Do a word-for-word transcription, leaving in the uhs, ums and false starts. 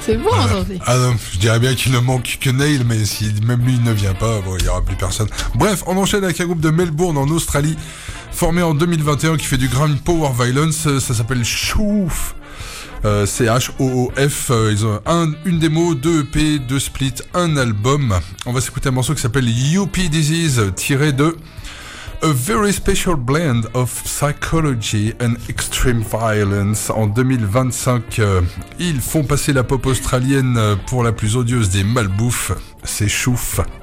C'est bon aujourd'hui. Ah non, je dirais bien qu'il ne manque que Neil, mais si même lui ne vient pas, bon, il n'y aura plus personne. Bref, on enchaîne avec un groupe de Melbourne en Australie, formé en deux mille vingt et un, qui fait du Ground Power Violence. Ça s'appelle Shoof. Euh, c'est H O O F. Euh, ils ont un, une démo, deux E P, deux splits, un album. On va s'écouter un morceau qui s'appelle Youpi Disease, tiré de A Very Special Blend of Psychology and Extreme Violence. En deux mille vingt-cinq, euh, ils font passer la pop australienne pour la plus odieuse des malbouffes. C'est Chouf.